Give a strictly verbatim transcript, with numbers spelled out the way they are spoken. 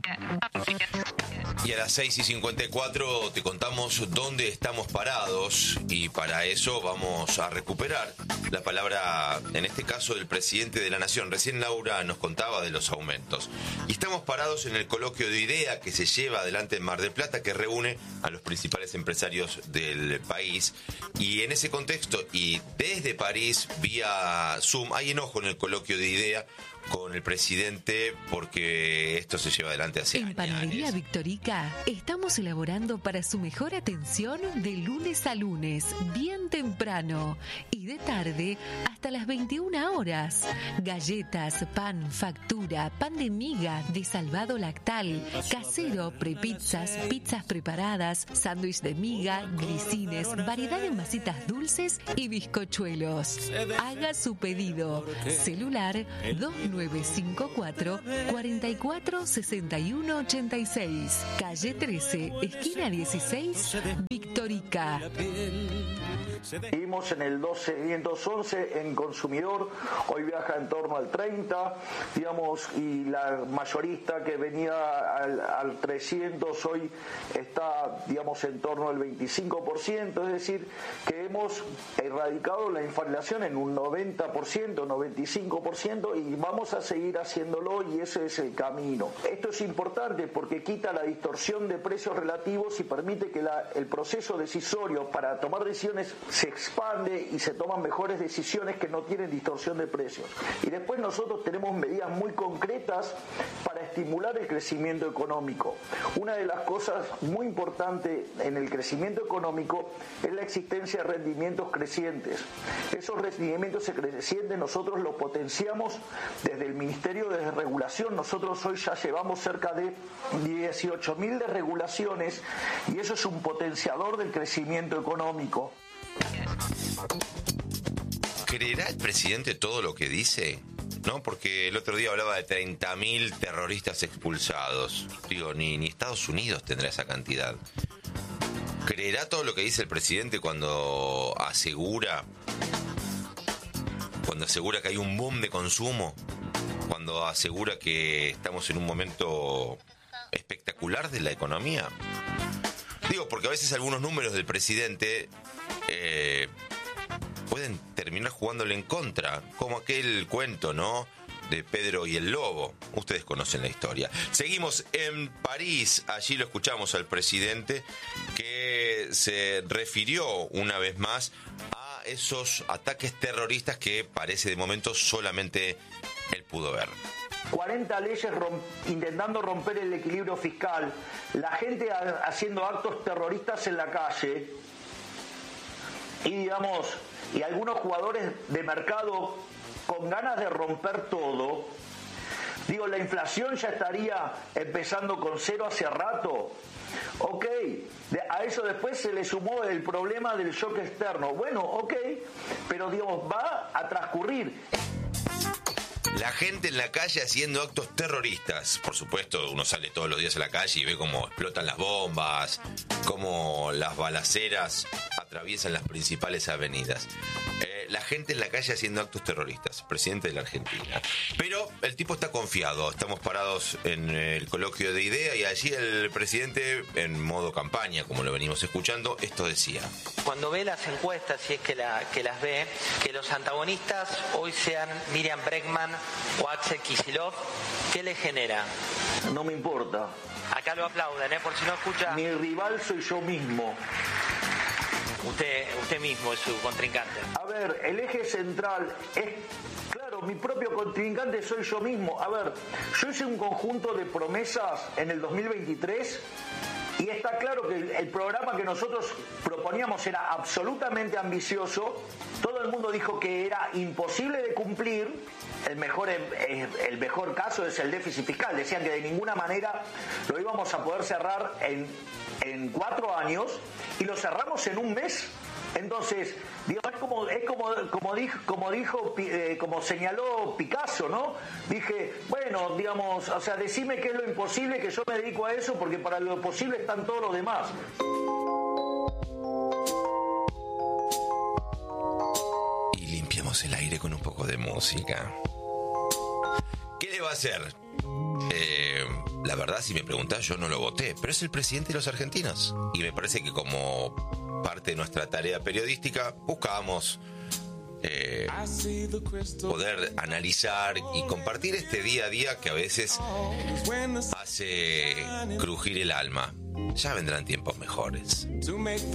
Y a las seis y cincuenta y cuatro te contamos dónde estamos parados, y para eso vamos a recuperar la palabra, en este caso, del presidente de la Nación. Recién Laura nos contaba de los aumentos. Y estamos parados en el coloquio de IDEA que se lleva adelante en Mar del Plata, que reúne a los principales empresarios del país. Y en ese contexto, y desde París, vía Zoom, hay enojo en el coloquio de IDEA con el presidente porque esto se lleva adelante hace años. En Panadería Victorica estamos elaborando para su mejor atención de lunes a lunes, bien temprano, y de tarde hasta las veintiuna horas. Galletas, pan, factura, pan de miga, de salvado lactal, casero, prepizzas, pizzas preparadas, sándwich de miga, grisines, variedad de masitas dulces y bizcochuelos. Haga su pedido. Celular dos nueve cinco cuatro, cuatro cuatro, seis uno ocho seis, calle trece, esquina dieciséis, Victorica. Seguimos en el doscientos once en consumidor, hoy viaja en torno al treinta, digamos, y la mayorista que venía al, al trescientos hoy está, digamos, en torno al veinticinco por ciento, es decir, que hemos erradicado la inflación en un noventa por ciento, noventa y cinco por ciento, y vamos a seguir haciéndolo, y ese es el camino. Esto es importante porque quita la distorsión de precios relativos y permite que la, el proceso decisorio para tomar decisiones se expande y se toman mejores decisiones que no tienen distorsión de precios. Y después nosotros tenemos medidas muy concretas para estimular el crecimiento económico. Una de las cosas muy importantes en el crecimiento económico es la existencia de rendimientos crecientes. Esos rendimientos crecientes nosotros los potenciamos desde el Ministerio de Regulación. Nosotros hoy ya llevamos cerca de dieciocho mil de regulaciones, y eso es un potenciador del crecimiento económico. ¿Creerá el presidente todo lo que dice? ¿No? Porque el otro día hablaba de treinta mil terroristas expulsados. Digo, ni, ni Estados Unidos tendrá esa cantidad. ¿Creerá todo lo que dice el presidente cuando asegura, cuando asegura que hay un boom de consumo? Cuando asegura que estamos en un momento espectacular de la economía. Digo, porque a veces algunos números del presidente eh, pueden terminar jugándole en contra, como aquel cuento, ¿no?, de Pedro y el Lobo. Ustedes conocen la historia. Seguimos en París. Allí lo escuchamos al presidente, que se refirió una vez más a esos ataques terroristas que parece de momento solamente él pudo ver. cuarenta leyes romp- intentando romper el equilibrio fiscal, la gente ha- haciendo actos terroristas en la calle, y digamos, y algunos jugadores de mercado con ganas de romper todo. Digo, la inflación ya estaría empezando con cero hace rato. Ok, de, a eso después se le sumó el problema del shock externo. Bueno, ok, pero digamos, va a transcurrir. La gente en la calle haciendo actos terroristas. Por supuesto, uno sale todos los días a la calle y ve cómo explotan las bombas, cómo las balaceras atraviesan las principales avenidas. Eh, la gente en la calle haciendo actos terroristas. Presidente de la Argentina. Pero el tipo está confiado. Estamos parados en el coloquio de IDEA y allí el presidente, en modo campaña, como lo venimos escuchando, esto decía. Cuando ve las encuestas, si es que, la, que las ve, que los antagonistas hoy sean Miriam Bregman o Axel Kicillof, ¿qué le genera? No me importa. Acá lo aplauden, ¿eh? Por si no escucha. Mi rival soy yo mismo. Usted, usted mismo es su contrincante. A ver, el eje central es, claro, mi propio contrincante soy yo mismo. A ver, yo hice un conjunto de promesas en el dos mil veintitrés y está claro que el, el programa que nosotros proponíamos era absolutamente ambicioso. Todo el mundo dijo que era imposible de cumplir. El mejor, el mejor caso es el déficit fiscal. Decían que de ninguna manera lo íbamos a poder cerrar en, en cuatro años y lo cerramos en un mes. Entonces, digo, es como, es como, como dijo, como dijo, eh, como señaló Picasso, ¿no? Dije, bueno, digamos, o sea, decime qué es lo imposible, que yo me dedico a eso, porque para lo posible están todos los demás. Y limpiamos el aire con un poco de música. ¿Qué le va a hacer? Eh, la verdad, si me preguntás, yo no lo voté, pero es el presidente de los argentinos. Y me parece que como parte de nuestra tarea periodística buscábamos eh, poder analizar y compartir este día a día que a veces hace crujir el alma. Ya vendrán tiempos mejores.